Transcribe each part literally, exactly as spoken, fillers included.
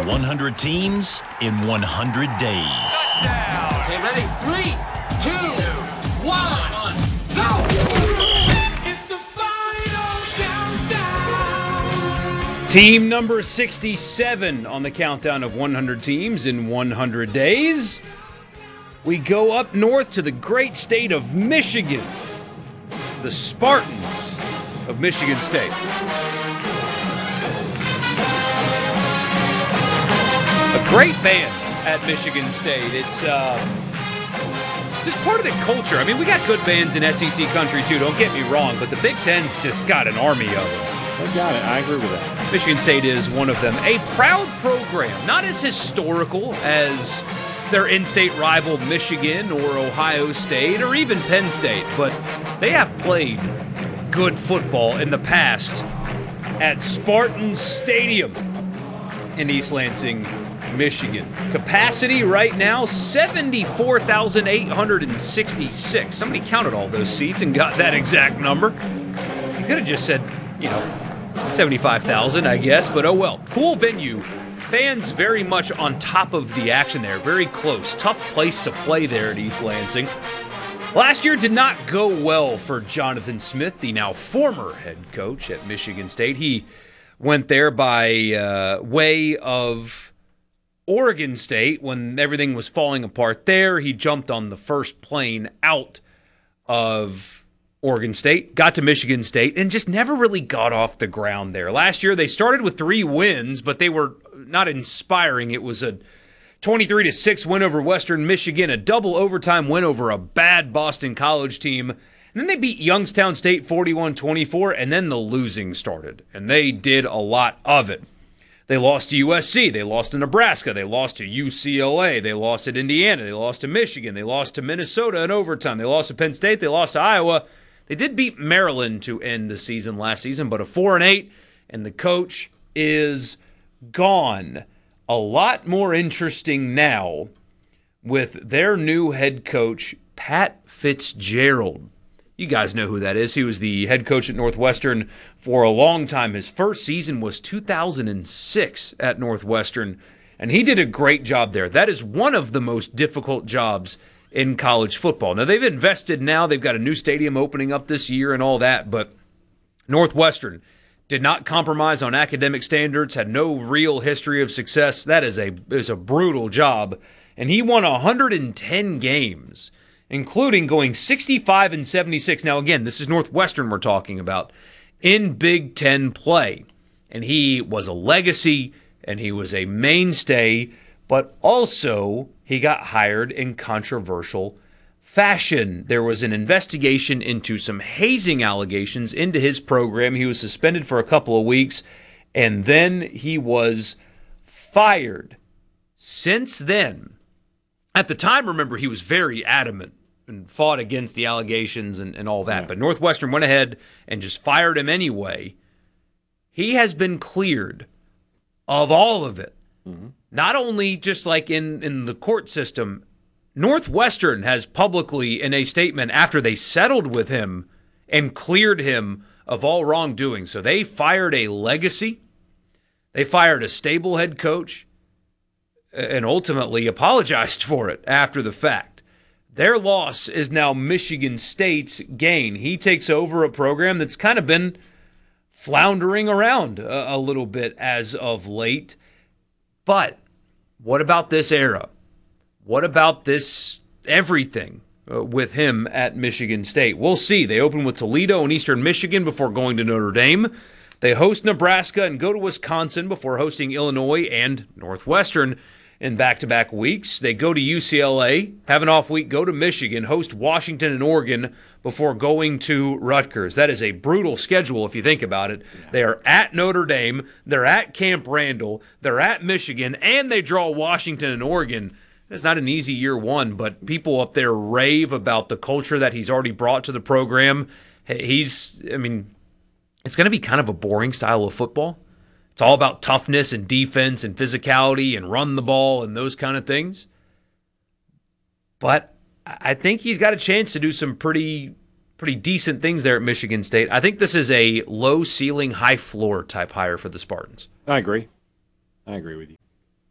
one hundred teams in one hundred days. Touchdown. Okay, ready? Three, two, one, go! It's the final countdown. Team number sixty-seven on the countdown of one hundred teams in one hundred days. We go up north to the great state of Michigan. The Spartans of Michigan State. A great band at Michigan State. It's uh, just part of the culture. I mean, we got good bands in S E C country too, don't get me wrong, but the Big Ten's just got an army of them. I got it. I agree with that. Michigan State is one of them. A proud program, not as historical as their in-state rival Michigan or Ohio State or even Penn State, but they have played good football in the past at Spartan Stadium in East Lansing, Michigan. Capacity right now, seventy-four thousand eight hundred sixty-six. Somebody counted all those seats and got that exact number. You could have just said, you know, seventy-five thousand, I guess, but oh well. Cool venue. Fans very much on top of the action there, very close. Tough place to play there at East Lansing. Last year did not go well for Jonathan Smith, the now former head coach at Michigan State. He went there by uh, way of Oregon State when everything was falling apart there. He jumped on the first plane out of Oregon State, got to Michigan State, and just never really got off the ground there. Last year, they started with three wins, but they were not inspiring. It was a twenty-three to six win over Western Michigan, a double overtime win over a bad Boston College team, and then they beat Youngstown State forty-one twenty-four, and then the losing started, and they did a lot of it. They lost to U S C, they lost to Nebraska, they lost to U C L A, they lost at Indiana, they lost to Michigan, they lost to Minnesota in overtime, they lost to Penn State, they lost to Iowa. They did beat Maryland to end the season last season, but a four and eight, and the coach is gone. A lot more interesting now with their new head coach, Pat Fitzgerald. You guys know who that is. He was the head coach at Northwestern for a long time. His first season was two thousand six at Northwestern, and he did a great job there. That is one of the most difficult jobs in college football. Now, they've invested now. They've got a new stadium opening up this year and all that, but Northwestern did not compromise on academic standards, had no real history of success. That is a is a brutal job. And he won one hundred ten games, including going sixty-five and seventy-six. Now, again, this is Northwestern we're talking about, in Big Ten play. And he was a legacy, and he was a mainstay, but also he got hired in controversial fashion. There was an investigation into some hazing allegations into his program. He was suspended for a couple of weeks, and then he was fired. Since then, at the time, remember, he was very adamant and fought against the allegations and, and all that, yeah. But Northwestern went ahead and just fired him anyway. He has been cleared of all of it. Mm-hmm. Not only just like in, in the court system, Northwestern has publicly, in a statement after they settled with him and cleared him of all wrongdoing. So they fired a legacy, they fired a stable head coach, and ultimately apologized for it after the fact. Their loss is now Michigan State's gain. He takes over a program that's kind of been floundering around a, a little bit as of late. But what about this era? What about this everything uh, with him at Michigan State? We'll see. They open with Toledo and Eastern Michigan before going to Notre Dame. They host Nebraska and go to Wisconsin before hosting Illinois and Northwestern in back-to-back weeks. They go to U C L A, have an off week, go to Michigan, host Washington and Oregon before going to Rutgers. That is a brutal schedule if you think about it. Yeah. They are at Notre Dame, they're at Camp Randall, they're at Michigan, and they draw Washington and Oregon. It's not an easy year one, but people up there rave about the culture that he's already brought to the program. He's, I mean, it's going to be kind of a boring style of football. It's all about toughness and defense and physicality and run the ball and those kind of things. But I think he's got a chance to do some pretty pretty decent things there at Michigan State. I think this is a low ceiling, high floor type hire for the Spartans. I agree. I agree with you.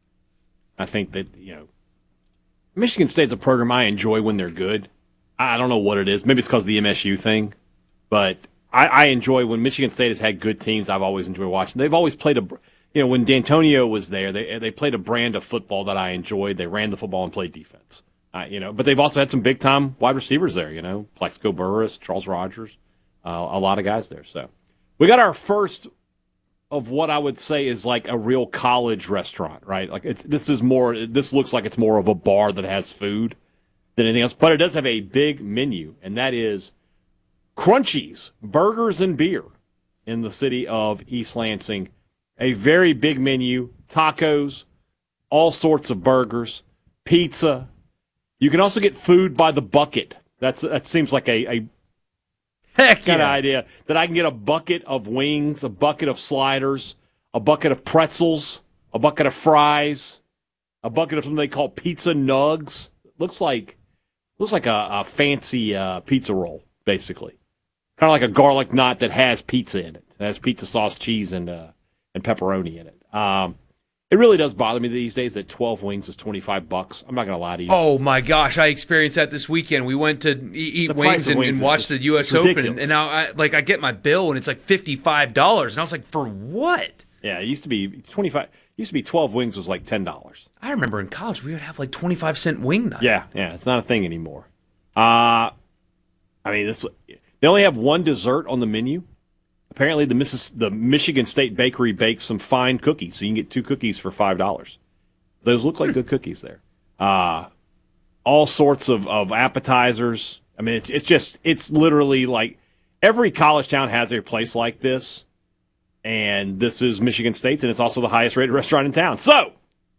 I think that, you know, Michigan State's a program I enjoy when they're good. I don't know what it is. Maybe it's because of the M S U thing, but I, I enjoy when Michigan State has had good teams. I've always enjoyed watching. They've always played a, you know, when D'Antonio was there, they they played a brand of football that I enjoyed. They ran the football and played defense. Uh, you know, but they've also had some big time wide receivers there. You know, Plexico Burris, Charles Rogers, uh, a lot of guys there. So we got our first of what I would say is like a real college restaurant, right? Like it's this is more. This looks like it's more of a bar that has food than anything else, but it does have a big menu, and that is Crunchies, Burgers and Beer in the city of East Lansing. A very big menu, tacos, all sorts of burgers, pizza. You can also get food by the bucket. That's that seems like a, a Heck kind yeah. of idea that I can get a bucket of wings, a bucket of sliders, a bucket of pretzels, a bucket of fries, a bucket of something they call pizza nugs. Looks like looks like a, a fancy uh, pizza roll, basically. Kind of like a garlic knot that has pizza in it. It has pizza sauce, cheese, and uh, and pepperoni in it. Um, it really does bother me these days that twelve wings is twenty-five bucks. I'm not going to lie to you. Oh my gosh, I experienced that this weekend. We went to e- eat The price wings of and, wings and is watch just- the U S it's Open, ridiculous. and now I like I get my bill and it's like fifty-five dollars, and I was like, for what? Yeah, it used to be twenty-five. It used to be twelve wings was like ten dollars. I remember in college we would have like twenty-five cent wing night. Yeah, yeah, it's not a thing anymore. Uh I mean, this they only have one dessert on the menu. Apparently, the Missis, the Michigan State Bakery bakes some fine cookies, so you can get two cookies for five dollars. Those look like good cookies there. Uh, all sorts of, of appetizers. I mean, it's it's just it's literally like every college town has a place like this, and this is Michigan State's, and it's also the highest rated restaurant in town. So, if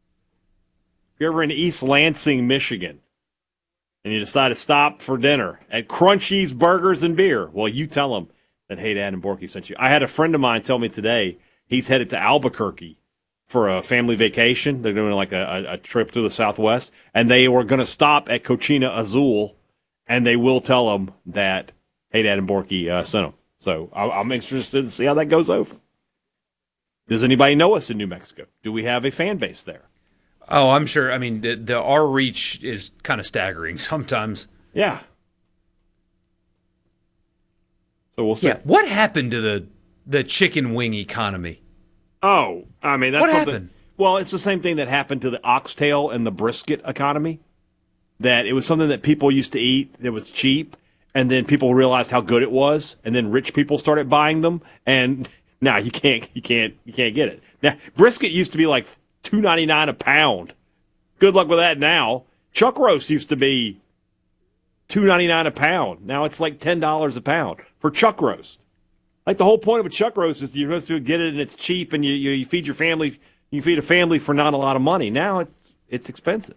you're ever in East Lansing, Michigan, and you decide to stop for dinner at Crunchies Burgers and Beer, well, you tell them that Hey Dad and Borky sent you. I had a friend of mine tell me today he's headed to Albuquerque for a family vacation. They're doing like a, a, a trip through the Southwest, and they were going to stop at Cochina Azul, and they will tell them that Hey Dad and Borky uh, sent them. So I, I'm interested to see how that goes over. Does anybody know us in New Mexico? Do we have a fan base there? Oh, I'm sure. I mean, the, the our reach is kind of staggering sometimes. Yeah. So we'll see. Yeah. What happened to the the chicken wing economy? Oh, I mean, that's What something. happened? Well, it's the same thing that happened to the oxtail and the brisket economy. That it was something that people used to eat that was cheap, and then people realized how good it was, and then rich people started buying them, and now you can't, you can't, you can't get it. Now, brisket used to be like two ninety-nine a pound. Good luck with that now. Chuck roast used to be two ninety-nine a pound. Now it's like ten dollars a pound for chuck roast. Like the whole point of a chuck roast is you're supposed to get it and it's cheap, and you you, you feed your family. You feed a family for not a lot of money. Now it's it's expensive.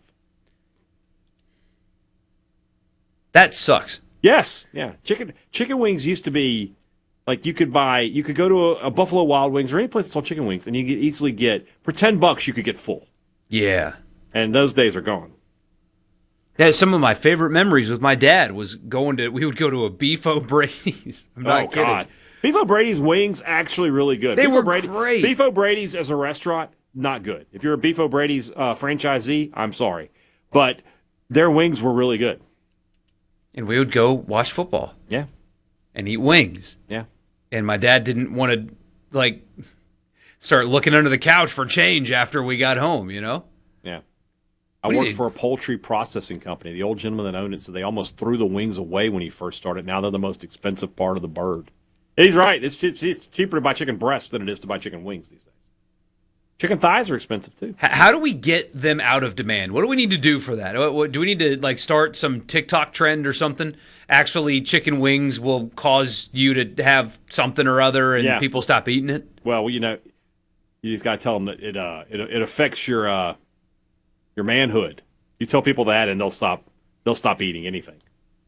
That sucks. Yes, yeah. Chicken chicken wings used to be like you could buy. You could go to a, a Buffalo Wild Wings or any place that sold chicken wings, and you could easily get for ten bucks. You could get full, Yeah. and those days are gone. Yeah, some of my favorite memories with my dad was going to. We would go to a Beef O'Brady's. I'm not oh kidding. God, Beef O'Brady's wings actually really good. They Beef were O'Brady, great. Beef O'Brady's as a restaurant, not good. If you're a Beef O'Brady's uh, franchisee, I'm sorry, but their wings were really good. And we would go watch football Yeah, and eat wings. yeah. And my dad didn't want to like start looking under the couch for change after we got home. You know. Yeah. I What do worked you- for a poultry processing company. The old gentleman that owned it said they almost threw the wings away when he first started. Now they're the most expensive part of the bird. He's right. It's, it's, it's cheaper to buy chicken breasts than it is to buy chicken wings these days. Chicken thighs are expensive too. H- How do we get them out of demand? What do we need to do for that? What, what, do we need to like start some TikTok trend or something? Actually, chicken wings will cause you to have something or other, and Yeah. people stop eating it. Well, you know, you just got to tell them that it uh it, it affects your uh your manhood. You tell people that, and they'll stop they'll stop eating anything.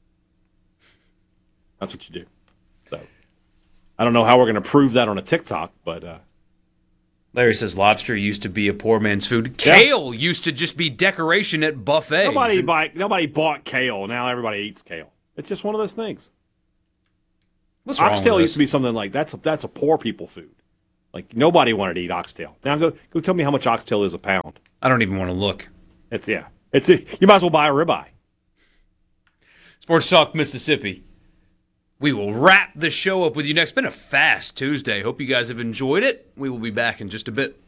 That's what you do. So I don't know how we're going to prove that on a TikTok, but uh, Larry says lobster used to be a poor man's food. Yeah. Kale used to just be decoration at buffets. nobody And- buy nobody bought kale. Now everybody eats kale. It's just one of those things. What's wrong Oxtail with used to be something like that's a, that's a poor people food. Like nobody wanted to eat oxtail. Now go go tell me how much oxtail is a pound. I don't even want to look. It's yeah. It's a, you might as well buy a ribeye. Sports Talk Mississippi. We will wrap the show up with you next. It's been a fast Tuesday. Hope you guys have enjoyed it. We will be back in just a bit.